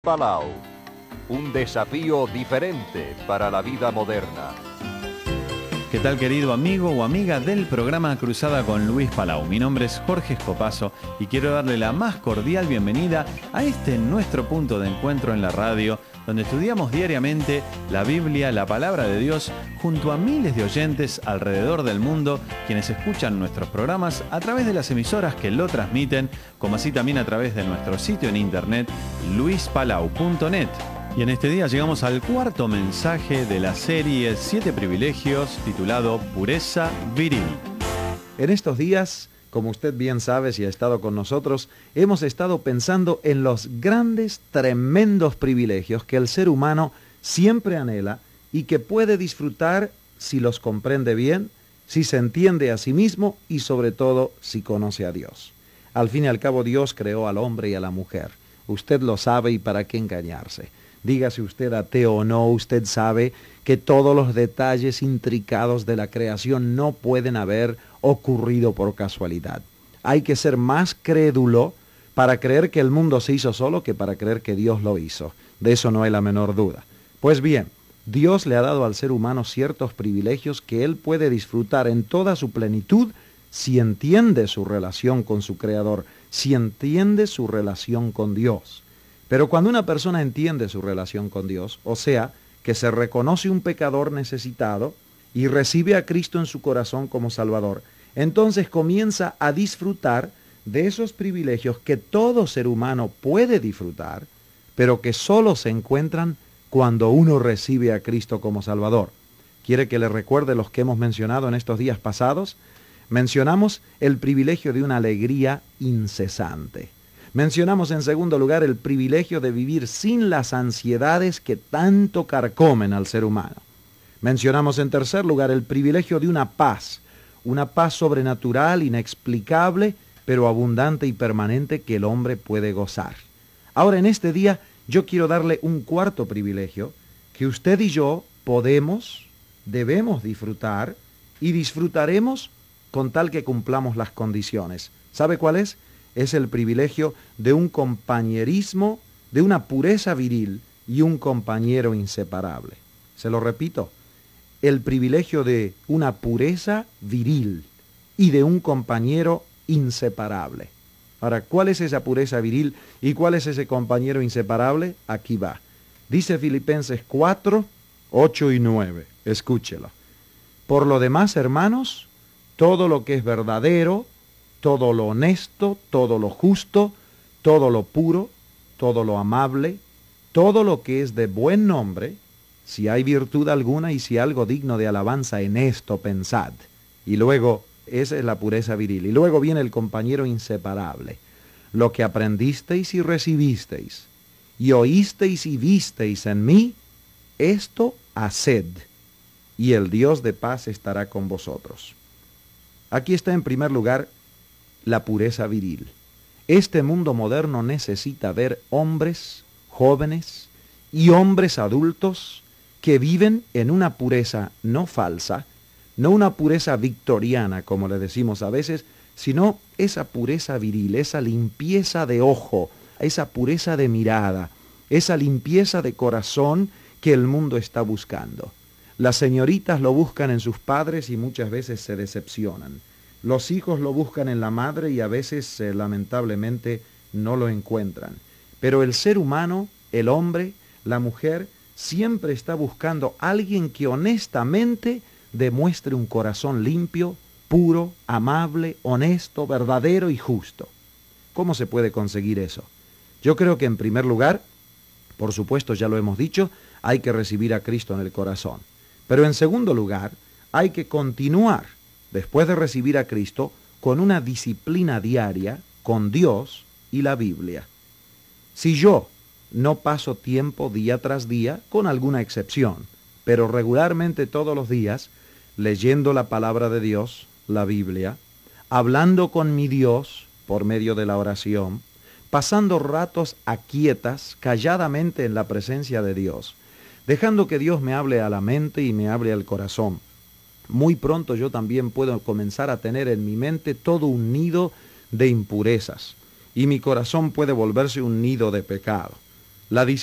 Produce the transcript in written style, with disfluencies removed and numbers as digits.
Palau, un desafío diferente para la vida moderna. ¿Qué tal, querido amigo o amiga del programa Cruzada con Luis Palau? Mi nombre es Jorge Escopazo y quiero darle la más cordial bienvenida a este nuestro punto de encuentro en la radio, donde estudiamos diariamente la Biblia, la palabra de Dios, junto a miles de oyentes alrededor del mundo, quienes escuchan nuestros programas a través de las emisoras que lo transmiten, como así también a través de nuestro sitio en internet, luispalau.net. Y en este día llegamos al cuarto mensaje de la serie 7 privilegios, titulado Pureza Viril. En estos días, como usted bien sabe si ha estado con nosotros, hemos estado pensando en los grandes, tremendos privilegios que el ser humano siempre anhela y que puede disfrutar si los comprende bien, si se entiende a sí mismo y sobre todo si conoce a Dios. Al fin y al cabo, Dios creó al hombre y a la mujer. Usted lo sabe y para qué engañarse. Dígase usted ateo o no, usted sabe que todos los detalles intricados de la creación no pueden haber ocurrido por casualidad. Hay que ser más crédulo para creer que el mundo se hizo solo que para creer que Dios lo hizo. De eso no hay la menor duda. Pues bien, Dios le ha dado al ser humano ciertos privilegios que él puede disfrutar en toda su plenitud si entiende su relación con su Creador, si entiende su relación con Dios. Pero cuando una persona entiende su relación con Dios, o sea, que se reconoce un pecador necesitado y recibe a Cristo en su corazón como Salvador, entonces comienza a disfrutar de esos privilegios que todo ser humano puede disfrutar, pero que solo se encuentran cuando uno recibe a Cristo como Salvador. ¿Quiere que le recuerde los que hemos mencionado en estos días pasados? Mencionamos el privilegio de una alegría incesante. Mencionamos en segundo lugar el privilegio de vivir sin las ansiedades que tanto carcomen al ser humano. Mencionamos en tercer lugar el privilegio de una paz sobrenatural, inexplicable, pero abundante y permanente que el hombre puede gozar. Ahora en este día yo quiero darle un cuarto privilegio que usted y yo debemos disfrutar y disfrutaremos con tal que cumplamos las condiciones. ¿Sabe cuál es? Es el privilegio de un compañerismo, de una pureza viril y un compañero inseparable. Se lo repito, el privilegio de una pureza viril y de un compañero inseparable. Ahora, ¿cuál es esa pureza viril y cuál es ese compañero inseparable? Aquí va. Dice Filipenses 4, 8 y 9. Escúchelo. Por lo demás, hermanos, todo lo que es verdadero, todo lo honesto, todo lo justo, todo lo puro, todo lo amable, todo lo que es de buen nombre, si hay virtud alguna y si algo digno de alabanza, en esto pensad. Y luego, esa es la pureza viril. Y luego viene el compañero inseparable. Lo que aprendisteis y recibisteis, y oísteis y visteis en mí, esto haced, y el Dios de paz estará con vosotros. Aquí está en primer lugar la pureza viril. Este mundo moderno necesita ver hombres jóvenes y hombres adultos que viven en una pureza no falsa, no una pureza victoriana, como le decimos a veces, sino esa pureza viril, esa limpieza de ojo, esa pureza de mirada, esa limpieza de corazón que el mundo está buscando. Las señoritas lo buscan en sus padres y muchas veces se decepcionan. Los hijos lo buscan en la madre y a veces, lamentablemente, no lo encuentran. Pero el ser humano, el hombre, la mujer, siempre está buscando a alguien que honestamente demuestre un corazón limpio, puro, amable, honesto, verdadero y justo. ¿Cómo se puede conseguir eso? Yo creo que en primer lugar, por supuesto ya lo hemos dicho, hay que recibir a Cristo en el corazón. Pero en segundo lugar, hay que continuar después de recibir a Cristo, con una disciplina diaria con Dios y la Biblia. Si yo no paso tiempo día tras día, con alguna excepción, pero regularmente todos los días, leyendo la palabra de Dios, la Biblia, hablando con mi Dios por medio de la oración, pasando ratos aquietas, calladamente en la presencia de Dios, dejando que Dios me hable a la mente y me hable al corazón, muy pronto yo también puedo comenzar a tener en mi mente todo un nido de impurezas y mi corazón puede volverse un nido de pecado. La